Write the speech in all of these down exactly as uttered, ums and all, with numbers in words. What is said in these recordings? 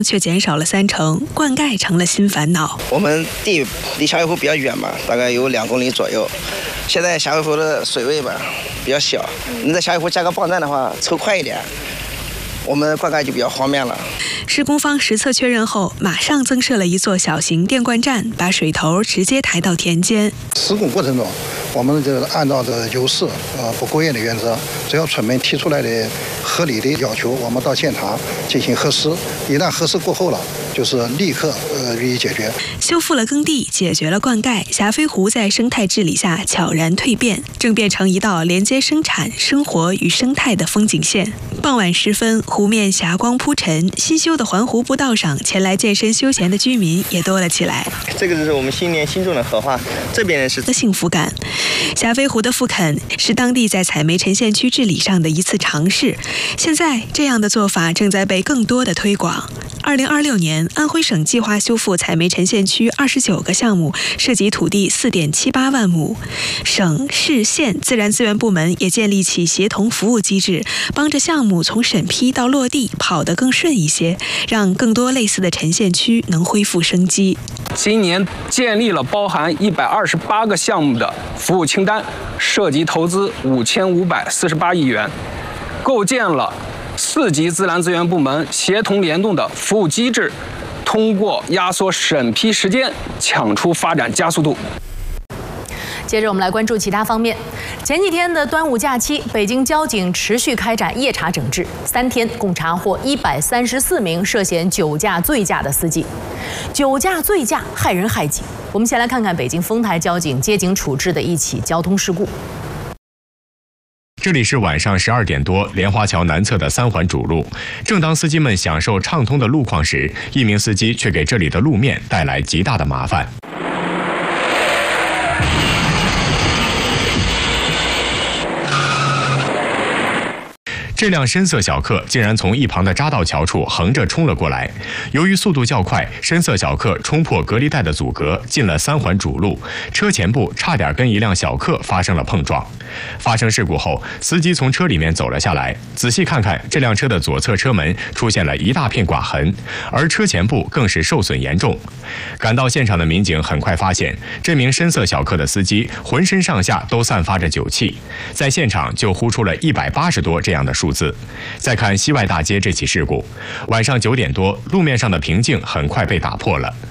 却减少了三成，灌溉成了新烦恼。 我们地离下游湖比较远嘛，大概有两公里左右。现在下游湖的水位吧比较小，你在下游湖加个泵站的话，抽快一点，我们灌溉就比较方便了。 施工方实测确认后，马上增设了一座小型电灌站，把水头直接抬到田间。 施工过程中，我们就按照这有事呃不过夜的原则，只要村民提出来的合理的要求，我们到现场进行核实。一旦核实过后了，就是立刻呃予以解决。 修复了耕地，解决了灌溉，霞飞湖在生态治理下悄然蜕变，正变成一道连接生产、生活与生态的风景线。傍晚时分，湖面霞光铺陈，新修的环湖步道上，前来健身休闲的居民也多了起来。 这个就是我们新年新种的荷花，这边是的幸福感。霞飞湖的复垦是当地在采煤沉县区治理上的一次尝试，现在这样的做法正在被更多的推广。二零二六年，安徽省计划修复采煤沉县区二十九个项目，涉及土地四点七八万亩。省市县自然资源部门也建立起协同服务机制，帮着项目从审批到落地跑得更顺一些，让更多类似的沉县区能恢复生机。 今年建立了包含一百二十八个项目的服务清单，涉及投资五千五百四十八亿元，构建了四级自然资源部门协同联动的服务机制，通过压缩审批时间，抢出发展加速度。 接着我们来关注其他方面。前几天的端午假期，北京交警持续开展夜查整治，三天共查获一百三十四名涉嫌酒驾醉驾的司机。酒驾醉驾害人害己。我们先来看看北京丰台交警接警处置的一起交通事故。 这里是晚上十二点多，莲花桥南侧的三环主路。正当司机们享受畅通的路况时，一名司机却给这里的路面带来极大的麻烦。这辆深色小客竟然从一旁的匝道桥处横着冲了过来，由于速度较快，深色小客冲破隔离带的阻隔，进了三环主路，车前部差点跟一辆小客发生了碰撞。发生事故后，司机从车里面走了下来，仔细看看，这辆车的左侧车门出现了一大片刮痕，而车前部更是受损严重。赶到现场的民警很快发现，这名深色小客的司机浑身上下都散发着酒气，在现场就呼出了一百八十多这样的数字。再看西外大街这起事故，晚上九点多，路面上的平静很快被打破了。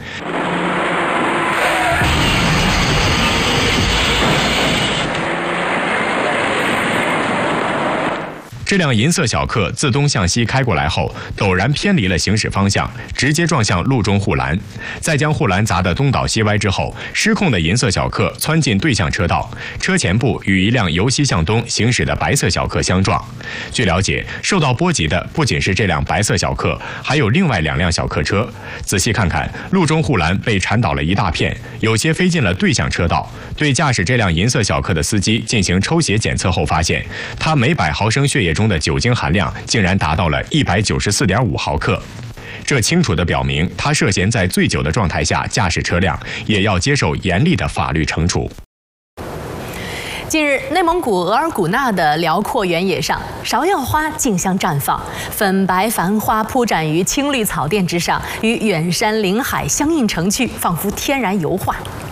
这辆银色小客自东向西开过来后，陡然偏离了行驶方向，直接撞向路中护栏，在将护栏砸得东倒西歪之后，失控的银色小客窜进对向车道，车前部与一辆由西向东行驶的白色小客相撞。据了解，受到波及的不仅是这辆白色小客，还有另外两辆小客车。仔细看看，路中护栏被铲倒了一大片，有些飞进了对向车道。对驾驶这辆银色小客的司机进行抽血检测后发现，他每百毫升血液中的酒精含量竟然达到了一百九十四点五毫克，这清楚地表明他涉嫌在醉酒的状态下驾驶车辆，也要接受严厉的法律惩处。 近日，内蒙古额尔古纳的辽阔原野上，芍药花竞相绽放，粉白繁花铺展于青绿草甸之上，与远山林海相映成趣，仿佛天然油画。